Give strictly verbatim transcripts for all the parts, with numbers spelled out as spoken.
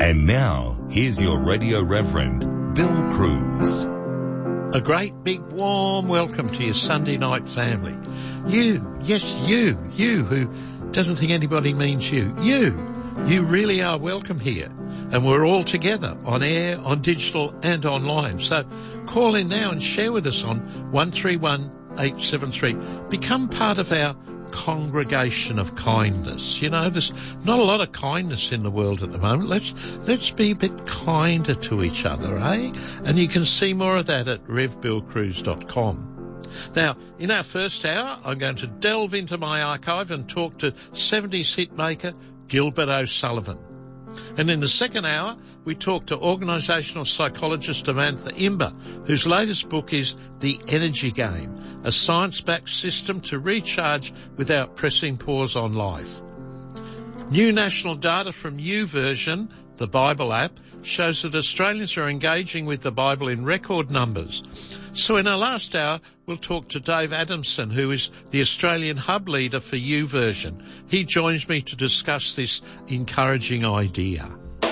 And now, here's your Radio Reverend, Bill Cruz. A great big warm welcome to your Sunday night family. You, yes you, you who doesn't think anybody means you. You, you really are welcome here. And we're all together on air, on digital and online. So call in now and share with us on one three one eight seven three. Become part of our congregation of kindness. You know, there's not a lot of kindness in the world at the moment. Let's let's be a bit kinder to each other, eh? And you can see more of that at rev bill cruz dot com. Now, in our first hour, I'm going to delve into my archive and talk to seventies hitmaker Gilbert O'Sullivan. And in the second hour, we talk to organisational psychologist Amantha Imber, whose latest book is The Energy Game, a science-backed system to recharge without pressing pause on life. New national data from YouVersion, the Bible app, shows that Australians are engaging with the Bible in record numbers. So in our last hour, we'll talk to Dave Adamson, who is the Australian hub leader for YouVersion. He joins me to discuss this encouraging idea.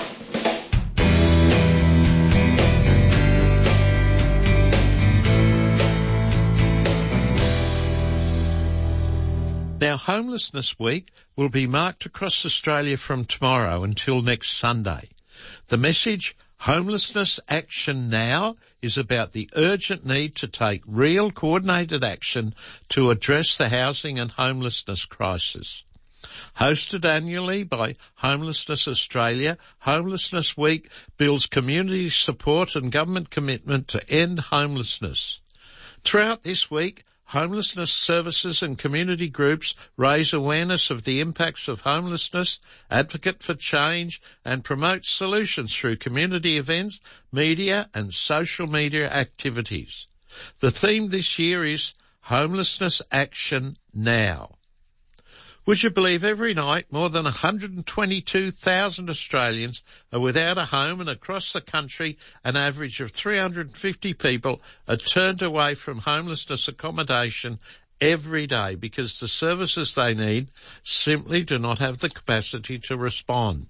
Now, Homelessness Week will be marked across Australia from tomorrow until next Sunday. The message, Homelessness Action Now, is about the urgent need to take real coordinated action to address the housing and homelessness crisis. Hosted annually by Homelessness Australia, Homelessness Week builds community support and government commitment to end homelessness. Throughout this week, homelessness services and community groups raise awareness of the impacts of homelessness, advocate for change, and promote solutions through community events, media, and social media activities. The theme this year is Homelessness Action Now. Would you believe every night more than one hundred twenty-two thousand Australians are without a home, and across the country an average of three hundred fifty people are turned away from homelessness accommodation every day because the services they need simply do not have the capacity to respond.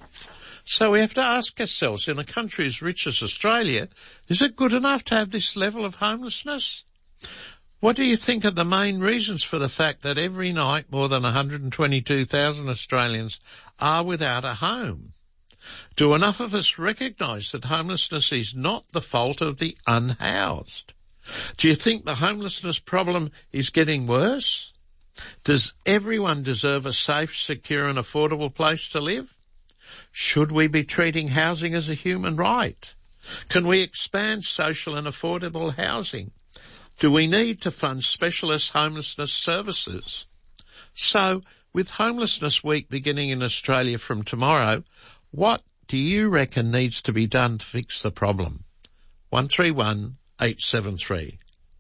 So we have to ask ourselves, in a country as rich as Australia, is it good enough to have this level of homelessness? What do you think are the main reasons for the fact that every night more than one hundred twenty-two thousand Australians are without a home? Do enough of us recognise that homelessness is not the fault of the unhoused? Do you think the homelessness problem is getting worse? Does everyone deserve a safe, secure and affordable place to live? Should we be treating housing as a human right? Can we expand social and affordable housing? Do we need to fund specialist homelessness services? So, with Homelessness Week beginning in Australia from tomorrow, what do you reckon needs to be done to fix the problem? one three one eight seven three.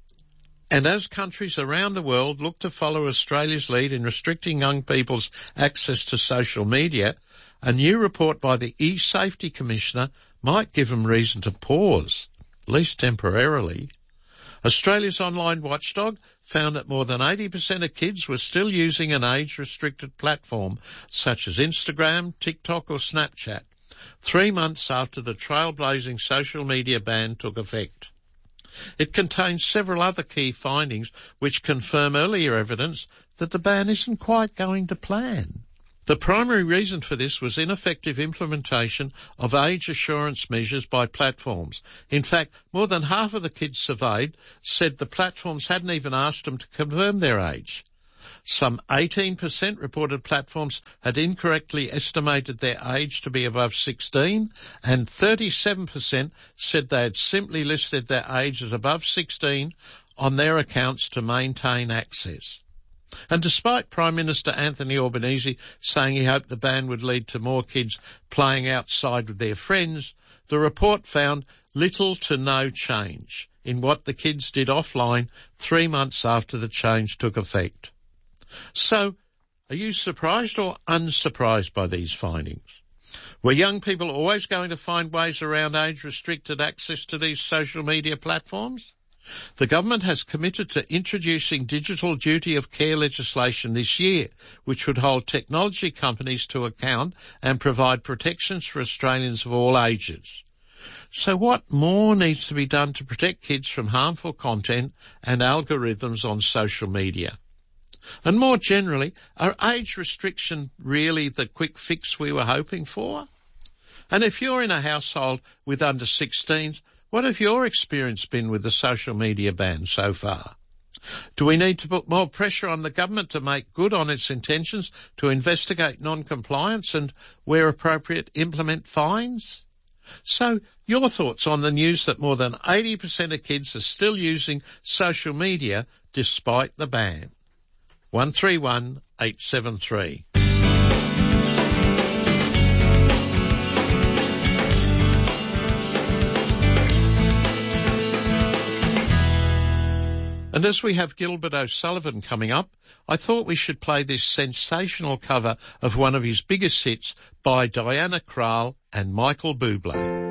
And as countries around the world look to follow Australia's lead in restricting young people's access to social media, a new report by the E-Safety Commissioner might give them reason to pause, at least temporarily. Australia's online watchdog found that more than eighty percent of kids were still using an age-restricted platform such as Instagram, TikTok or Snapchat, three months after the trailblazing social media ban took effect. It contains several other key findings which confirm earlier evidence that the ban isn't quite going to plan. The primary reason for this was ineffective implementation of age assurance measures by platforms. In fact, more than half of the kids surveyed said the platforms hadn't even asked them to confirm their age. Some eighteen percent reported platforms had incorrectly estimated their age to be above sixteen, and thirty-seven percent said they had simply listed their age as above sixteen on their accounts to maintain access. And despite Prime Minister Anthony Albanese saying he hoped the ban would lead to more kids playing outside with their friends, the report found little to no change in what the kids did offline three months after the change took effect. So, are you surprised or unsurprised by these findings? Were young people always going to find ways around age-restricted access to these social media platforms? The government has committed to introducing digital duty of care legislation this year, which would hold technology companies to account and provide protections for Australians of all ages. So what more needs to be done to protect kids from harmful content and algorithms on social media? And more generally, are age restrictions really the quick fix we were hoping for? And if you're in a household with under sixteens, what have your experience been with the social media ban so far? Do we need to put more pressure on the government to make good on its intentions to investigate non-compliance and, where appropriate, implement fines? So, your thoughts on the news that more than eighty percent of kids are still using social media despite the ban? one three one eight seven three. And as we have Gilbert O'Sullivan coming up, I thought we should play this sensational cover of one of his biggest hits by Diana Krall and Michael Bublé.